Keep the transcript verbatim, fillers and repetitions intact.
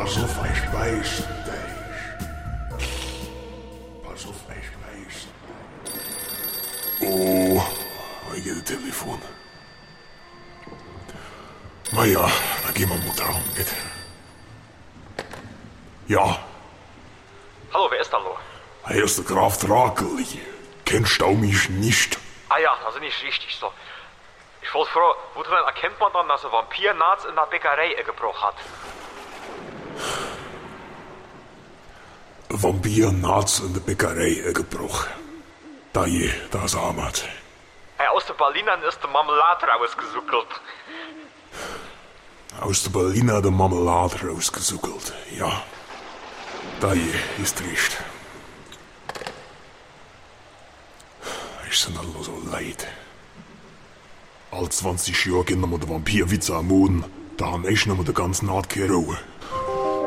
Pass auf, ich beiß dich. Pass auf, ich beiß. Oh, ich gehe das Telefon. Na ja, dann gehen wir mal dran, geht. Ja. Hallo, wer ist da, lo? Hier ist der Graf Drakeli. Kennst du mich nicht? Ah ja, das ist nicht richtig so. Ich wollte fragen, woran erkennt man dann, dass ein Vampir nachts in der Bäckerei gebrochen hat? Ein Vampir nachts in der Bäckerei gebrochen. Da je, da ist Ahmad. Hey, aus den Berlinern ist der Marmelade rausgesuckelt. Aus der Berliner der Marmelade rausgesuckelt, ja. Da je, ist recht. Ich bin alle so leid. All zwanzig Jahre gehen wir den Vampirwitz am Moden, da haben ich noch mal den ganzen Nacht keine Ruhe.